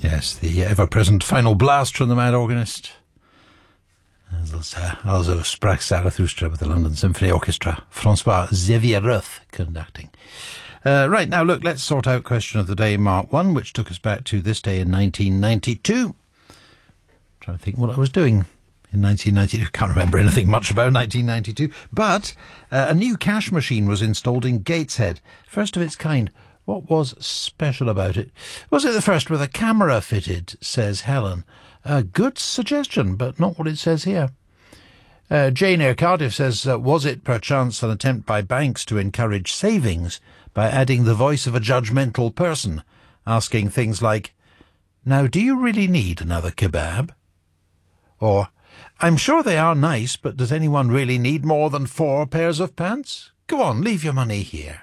Yes, the ever-present final blast from the mad organist. Also sprach Zarathustra with the London Symphony Orchestra. Francois Xavier Roth conducting. Right, now look, let's sort out question of the day, Mark 1, which took us back to this day in 1992. Trying to think what I was doing in 1992. Can't remember anything much about 1992. But a new cash machine was installed in Gateshead. First of its kind. What was special about it? Was it the first with a camera fitted, says Helen. A good suggestion, but not what it says here. Jane Eyre Cardiff says, was it perchance an attempt by banks to encourage savings by adding the voice of a judgmental person, asking things like, now do you really need another kebab? Or, I'm sure they are nice, but does anyone really need more than 4 pairs of pants? Go on, leave your money here.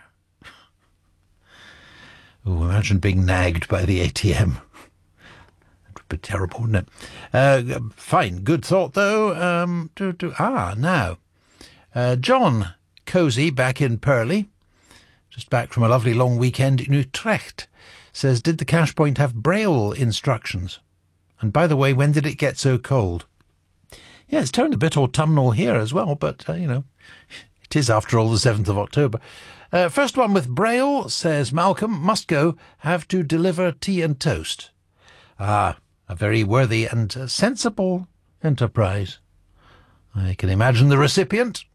Oh, imagine being nagged by the ATM. That would be terrible, wouldn't it? Fine, good thought, though. Now. John Cozy, back in Purley, just back from a lovely long weekend in Utrecht, says, did the cash point have Braille instructions? And by the way, when did it get so cold? Yeah, it's turned a bit autumnal here as well, but, it is, after all, the 7th of October. First one with Braille, says Malcolm, must go, have to deliver tea and toast. Ah, a very worthy and sensible enterprise. I can imagine the recipient.